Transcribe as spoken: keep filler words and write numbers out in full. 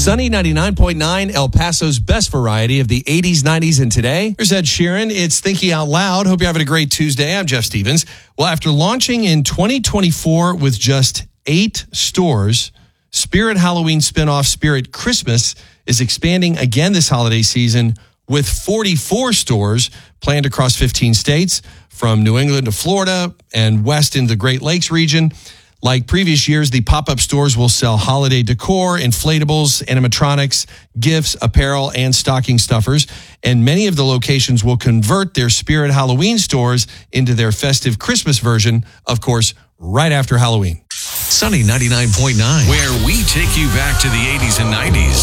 Sunny ninety-nine point nine, El Paso's best variety of the eighties, nineties, and today. Here's Ed Sheeran. It's Thinking Out Loud. Hope you're having a great Tuesday. I'm Jeff Stevens. Well, after launching in twenty twenty-four with just eight stores, Spirit Halloween spinoff Spirit Christmas is expanding again this holiday season with forty-four stores planned across fifteen states, from New England to Florida and west into the Great Lakes region. Like previous years, the pop-up stores will sell holiday decor, inflatables, animatronics, gifts, apparel, and stocking stuffers. And many of the locations will convert their Spirit Halloween stores into their festive Christmas version, of course, right after Halloween. Sunny ninety-nine point nine, where we take you back to the eighties and nineties.